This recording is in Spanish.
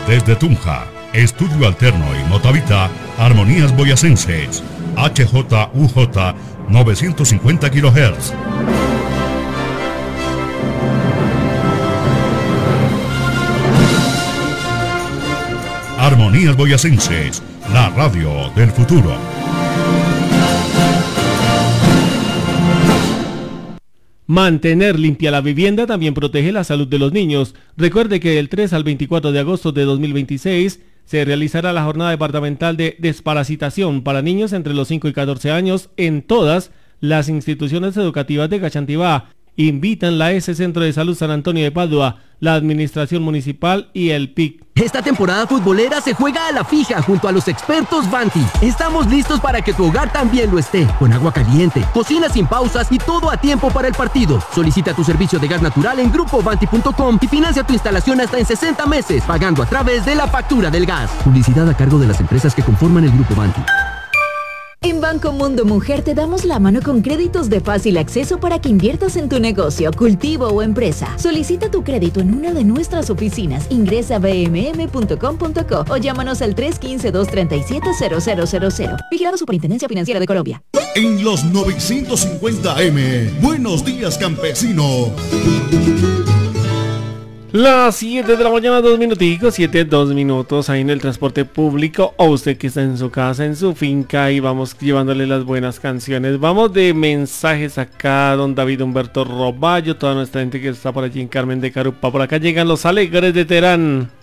Desde Tunja, Estudio Alterno y Motavita, Armonías Boyacenses, HJUJ 950 kHz. Armonías Boyacenses, la radio del futuro. Mantener limpia la vivienda también protege la salud de los niños. Recuerde que del 3 al 24 de agosto de 2026 se realizará la jornada departamental de desparasitación para niños entre los 5 y 14 años en todas las instituciones educativas de Cachantibá. Invitan la S Centro de Salud San Antonio de Padua, la Administración Municipal y el PIC. Esta temporada futbolera se juega a la fija junto a los expertos Vanti. Estamos listos para que tu hogar también lo esté. Con agua caliente, cocina sin pausas y todo a tiempo para el partido. Solicita tu servicio de gas natural en grupovanti.com y financia tu instalación hasta en 60 meses, pagando a través de la factura del gas. Publicidad a cargo de las empresas que conforman el Grupo Vanti. En Banco Mundo Mujer te damos la mano con créditos de fácil acceso para que inviertas en tu negocio, cultivo o empresa. Solicita tu crédito en una de nuestras oficinas. Ingresa a bmm.com.co o llámanos al 315-237-0000. Vigilado Superintendencia Financiera de Colombia. En los 950M, buenos días, campesino. Las 7 de la mañana, 2 minuticos, 2 minutos ahí en el transporte público, o usted que está en su casa, en su finca, y vamos llevándole las buenas canciones. Vamos de mensajes acá, don David Humberto Roballo, toda nuestra gente que está por allí en Carmen de Carupa. Por acá llegan los alegres de Terán.